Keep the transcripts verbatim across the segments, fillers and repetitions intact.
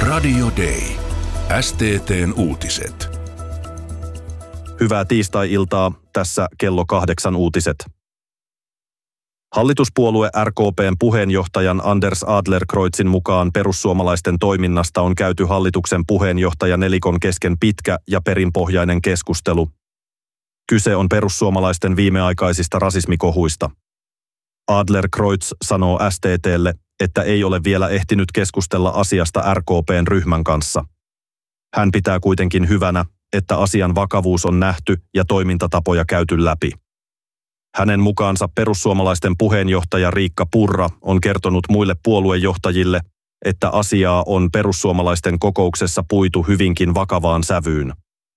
Radio Day. S T T:n uutiset. Hyvää tiistai-iltaa, tässä kello kahdeksan uutiset. Hallituspuolue R K P:n puheenjohtajan Anders Adlercreutzin mukaan perussuomalaisten toiminnasta on käyty hallituksen puheenjohtajanelikon kesken pitkä ja perinpohjainen keskustelu. Kyse on perussuomalaisten viimeaikaisista rasismikohuista. Adlercreutz sanoo S T T:lle, että ei ole vielä ehtinyt keskustella asiasta R K P:n ryhmän kanssa. Hän pitää kuitenkin hyvänä, että asian vakavuus on nähty ja toimintatapoja käyty läpi. Hänen mukaansa perussuomalaisten puheenjohtaja Riikka Purra on kertonut muille puoluejohtajille, että asiaa on perussuomalaisten kokouksessa puitu hyvinkin vakavaan sävyyn.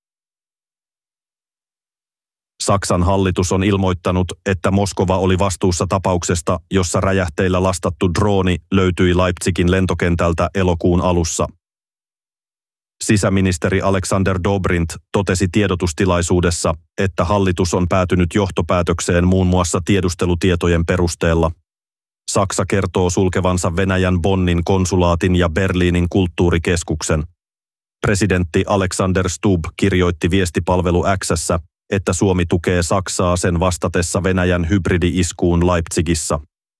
Saksan hallitus on ilmoittanut, että Moskova oli vastuussa tapauksesta, jossa räjähteillä lastattu drooni löytyi Leipzigin lentokentältä elokuun alussa. Sisäministeri Alexander Dobrindt totesi tiedotustilaisuudessa, että hallitus on päätynyt johtopäätökseen muun muassa tiedustelutietojen perusteella. Saksa kertoo sulkevansa Venäjän Bonnin konsulaatin ja Berliinin kulttuurikeskuksen. Presidentti Alexander Stubb kirjoitti viestipalvelu X:ssä, että Suomi tukee Saksaa sen vastatessa Venäjän hybridi-iskuun Leipzigissä.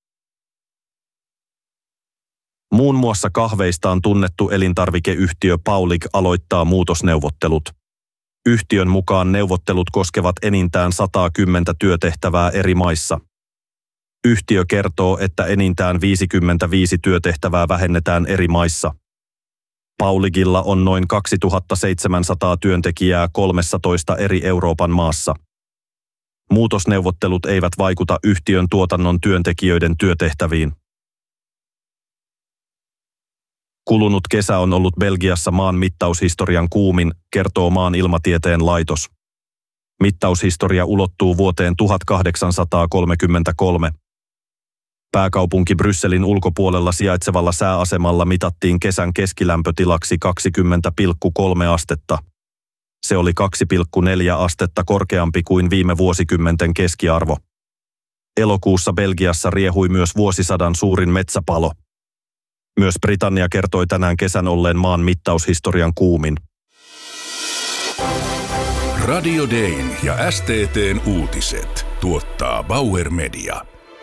Muun muassa kahveistaan tunnettu elintarvikeyhtiö Paulig aloittaa muutosneuvottelut. Yhtiön mukaan neuvottelut koskevat enintään sata kymmentä työtehtävää eri maissa. Yhtiö kertoo, että enintään viisikymmentäviisi työtehtävää vähennetään eri maissa. Pauligilla on noin kaksituhattaseitsemänsataa työntekijää kolmessatoista eri Euroopan maassa. Muutosneuvottelut eivät vaikuta yhtiön tuotannon työntekijöiden työtehtäviin. Kulunut kesä on ollut Belgiassa maan mittaushistorian kuumin, kertoo maan ilmatieteen laitos. Mittaushistoria ulottuu vuoteen tuhatkahdeksansataakolmekymmentäkolme. Pääkaupunki Brysselin ulkopuolella sijaitsevalla sääasemalla mitattiin kesän keskilämpötilaksi kaksikymmentä pilkku kolme astetta. Se oli kaksi pilkku neljä astetta korkeampi kuin viime vuosikymmenten keskiarvo. Elokuussa Belgiassa riehui myös vuosisadan suurin metsäpalo. Myös Britannia kertoi tänään kesän olleen maan mittaushistorian kuumin. Radio Dayn ja S T T:n uutiset tuottaa Bauer Media.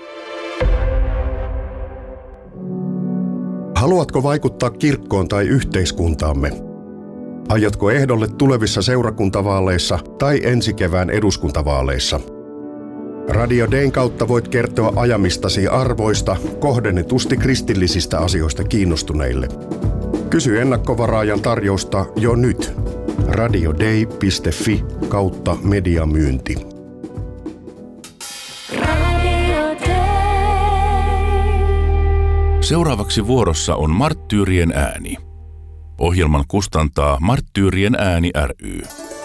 Haluatko vaikuttaa kirkkoon tai yhteiskuntaamme? Aiotko ehdolle tulevissa seurakuntavaaleissa tai ensi kevään eduskuntavaaleissa? Radio Dayn kautta voit kertoa ajamistasi arvoista kohdennetusti kristillisistä asioista kiinnostuneille. Kysy ennakkovaraajan tarjousta jo nyt. radioday piste fi kautta mediamyynti. Seuraavaksi vuorossa on Marttyyrien ääni. Ohjelman kustantaa Marttyyrien ääni ry.